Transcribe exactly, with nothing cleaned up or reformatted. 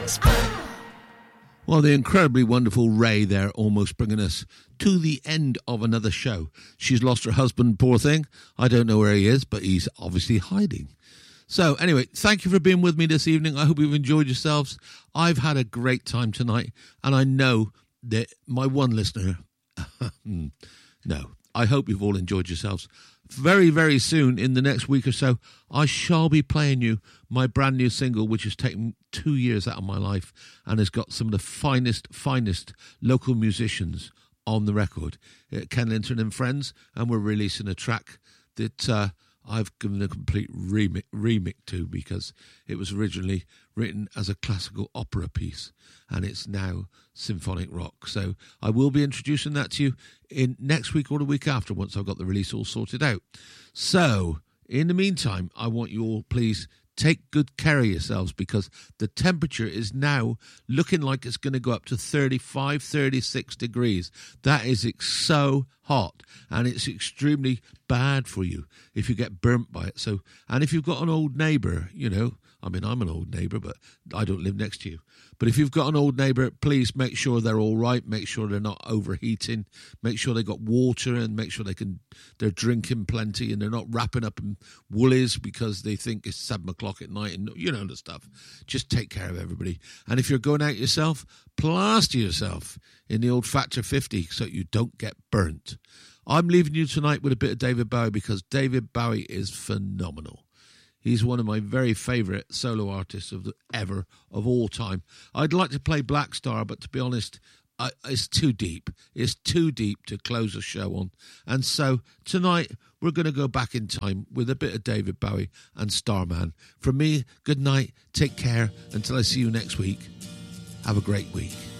Well, the incredibly wonderful Ray there, almost bringing us to the end of another show. She's lost her husband, poor thing. I don't know where he is, but he's obviously hiding. So anyway, thank you for being with me this evening. I hope you've enjoyed yourselves. I've had a great time tonight, and I know that my one listener, no, I hope you've all enjoyed yourselves. Very, very soon, in the next week or so, I shall be playing you my brand new single, which has taken two years out of my life and has got some of the finest, finest local musicians on the record. Uh, Ken Linton and Friends, and we're releasing a track that uh, I've given a complete remix, remix to because it was originally written as a classical opera piece and it's now symphonic rock. So I will be introducing that to you in next week or the week after once I've got the release all sorted out. So in the meantime, I want you all, please, take good care of yourselves because the temperature is now looking like it's going to go up to thirty-five, thirty-six degrees. That is ex- so hot and it's extremely bad for you if you get burnt by it. So, and if you've got an old neighbour, you know, I mean, I'm an old neighbour, but I don't live next to you. But if you've got an old neighbour, please make sure they're all right. Make sure they're not overheating. Make sure they got water and make sure they can, they're drinking plenty and they're not wrapping up in woolies because they think it's seven o'clock at night and you know the stuff. Just take care of everybody. And if you're going out yourself, plaster yourself in the old Factor fifty so you don't get burnt. I'm leaving you tonight with a bit of David Bowie because David Bowie is phenomenal. He's one of my very favourite solo artists of the, ever, of all time. I'd like to play Black Star, but to be honest, I, it's too deep. It's too deep to close a show on. And so tonight, we're going to go back in time with a bit of David Bowie and Starman. From me, good night, take care. Until I see you next week, have a great week.